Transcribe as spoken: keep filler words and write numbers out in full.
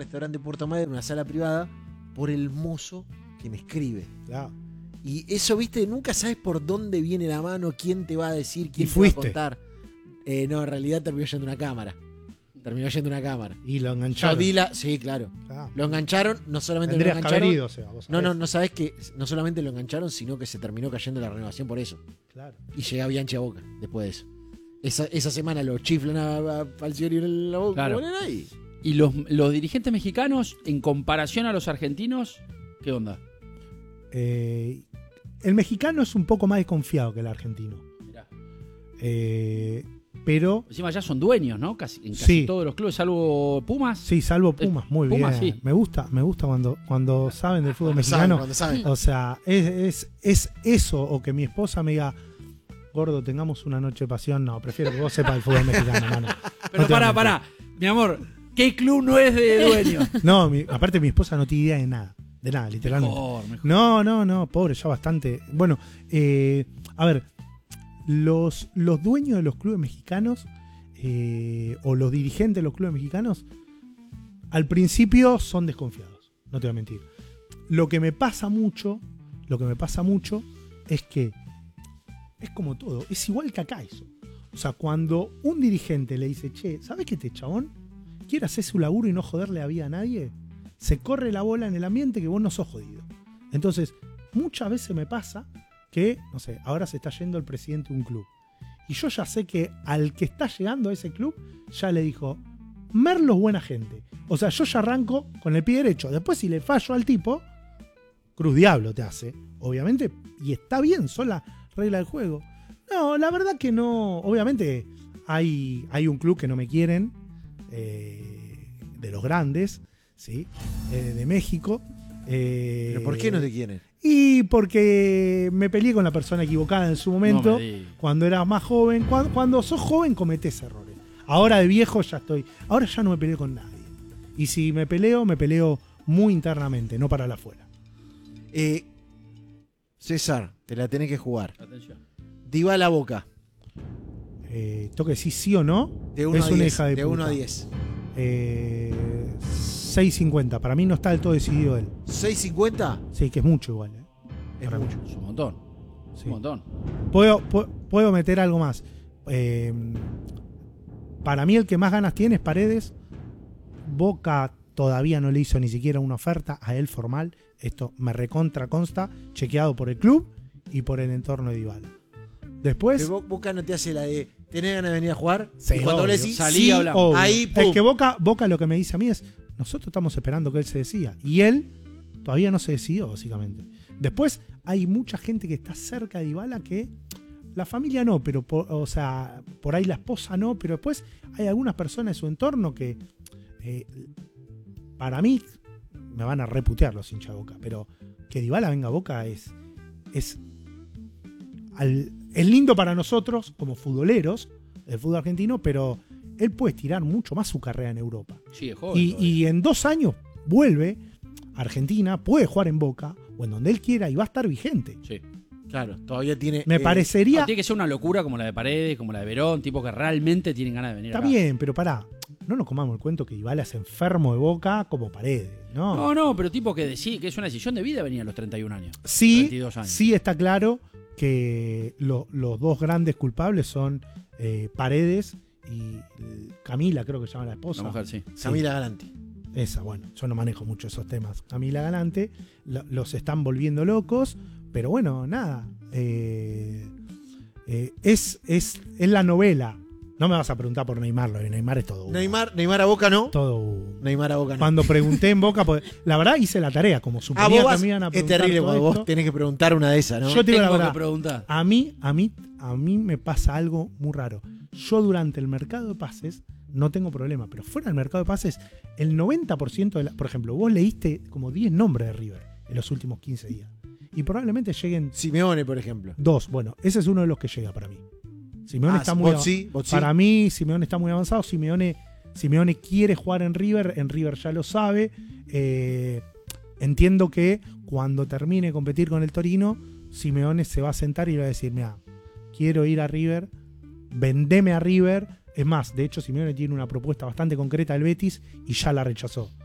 restaurante Puerto Madero, una sala privada, por el mozo que me escribe. Claro. Y eso, viste, nunca sabes por dónde viene la mano, quién te va a decir, quién ¿Y te fuiste? va a contar. Eh, no, en realidad terminó yendo una cámara. Terminó yendo una cámara. Y lo Yo engancharon. di la... Sí, claro. Claro. Lo engancharon, no solamente Tendrías lo que haber engancharon. ido, o sea, vos No, sabés. no, no sabes que no solamente lo engancharon, sino que se terminó cayendo la renovación por eso. Claro. Y llega Bianchi a Boca después de eso. Esa, esa semana lo chiflan a, a Falcioni en la Boca. Claro. Y... Y los, los dirigentes mexicanos, en comparación a los argentinos, ¿qué onda? Eh, el mexicano es un poco más desconfiado que el argentino. Mirá. Eh, pero, Encima ya son dueños, ¿no? Casi, en casi Sí. todos los clubes, salvo Pumas. sí, salvo Pumas, muy Pumas, bien. sí. Me gusta, me gusta cuando, cuando saben del fútbol Cuando saben, mexicano. cuando saben. O sea, es, es, es eso, o que mi esposa me diga, gordo, tengamos una noche de pasión. No, prefiero que vos sepas del fútbol mexicano, mano. Pero No te voy pará, a mentir. pará. Mi amor, ¿qué club no es de dueño? No, mi- aparte mi esposa no tiene idea de nada. De nada, literalmente. Mejor, mejor. No, no, no, pobre, ya bastante. Bueno, eh, a ver, los, los dueños de los clubes mexicanos eh, o los dirigentes de los clubes mexicanos al principio son desconfiados, no te voy a mentir. Lo que me pasa mucho, lo que me pasa mucho es que es como todo, es igual que acá eso. O sea, cuando un dirigente le dice, che, ¿sabes qué, este chabón quiere hacer su laburo y no joderle la vida a nadie? Se corre la bola en el ambiente que vos no sos jodido. Entonces, muchas veces me pasa que, no sé, ahora se está yendo el presidente de un club. Y yo ya sé que al que está llegando a ese club, ya le dijo, Merlo es buena gente. O sea, yo ya arranco con el pie derecho. Después, si le fallo al tipo, cruz diablo te hace, obviamente. Y está bien, son las reglas del juego. No, la verdad que no. Obviamente, hay, hay un club que no me quieren, eh, de los grandes, ¿sí? Eh, de México. Eh, ¿Pero por qué no te quieren? Y porque me peleé con la persona equivocada en su momento, No me digas. cuando era más joven. Cuando, cuando sos joven cometés errores. Ahora de viejo ya estoy. Ahora ya no me peleo con nadie. Y si me peleo, me peleo muy internamente, no para la afuera. Eh, César, te la tenés que jugar. Atención. Dybala Boca. Eh, tengo que decir sí o no. De uno es a una diez. hija de, De puta. uno a diez. Eh, seis cincuenta. Para mí no está del todo decidido él. ¿seis cincuenta? Sí, que es mucho igual. ¿eh? Es Para mí. mucho. Es un montón. Sí. Un montón. Puedo, pu- puedo meter algo más. Eh, para mí el que más ganas tiene es Paredes. Boca todavía no le hizo ni siquiera una oferta a él formal. Esto me recontra consta, chequeado por el club y por el entorno de Dybala. Después, Pero Bo- Boca no te hace la de ¿tenés ganas de venir a jugar? Sí, y cuando le obvio. decís Salí sí, y hablamos. obvio. ahí, pum. Es que Boca, Boca lo que me dice a mí es, nosotros estamos esperando que él se decida. Y él todavía no se decidió, básicamente. Después hay mucha gente que está cerca de Dybala que la familia no, pero por, o sea, por ahí la esposa no, pero después hay algunas personas en su entorno que eh, para mí me van a reputear los hinchas de Boca, pero que Dybala venga a Boca es es, al- es lindo para nosotros como futboleros del fútbol argentino, pero él puede estirar mucho más su carrera en Europa. Sí, es joven. Y, todavía. y en dos años vuelve a Argentina, puede jugar en Boca o en donde él quiera y va a estar vigente. Sí. Claro, todavía tiene. Me eh, parecería... Ah, tiene que ser una locura como la de Paredes, como la de Verón, tipo que realmente tienen ganas de venir Está acá. bien, pero pará, no nos comamos el cuento que Dybala es enfermo de Boca como Paredes, ¿no? No, no, pero tipo que decir que es una decisión de vida venir a los treinta y un años. sí, veintidós años. sí está claro que lo- los dos grandes culpables son eh, Paredes y eh, Camila, creo que se llama la esposa. La mujer, sí. Sí. Camila Galanti. Esa, bueno, yo no manejo mucho esos temas. Camila Galante, lo- los están volviendo locos, pero bueno, nada. eh, eh, es, es, es la novela. No me vas a preguntar por Neymar, lo de Neymar es todo. humo. Neymar, Neymar a Boca no. Todo humo. Neymar a Boca no. Cuando pregunté en Boca, pues, la verdad hice la tarea, como Ah, suponía vos que vas- me iban a es preguntar terrible todo cuando vos esto. tenés que preguntar una de esas, ¿no? Yo te digo la Tengo verdad, que preguntar. a mí, a mí, a mí me pasa algo muy raro. Yo durante el mercado de pases no tengo problema, pero fuera del mercado de pases, el noventa por ciento de la, por ejemplo, vos leíste como diez nombres de River en los últimos quince días. Y probablemente lleguen Simeone, por ejemplo. dos. Bueno, ese es uno de los que llega para mí. Simeone Ah, está muy vos sí, vos sí. Para mí, Simeone está muy avanzado. Simeone, Simeone quiere jugar en River, en River ya lo sabe. Eh, entiendo que cuando termine de competir con el Torino, Simeone se va a sentar y le va a decir, mira, quiero ir a River, vendeme a River. Es más, de hecho, Simeone tiene una propuesta bastante concreta del Betis y ya la rechazó.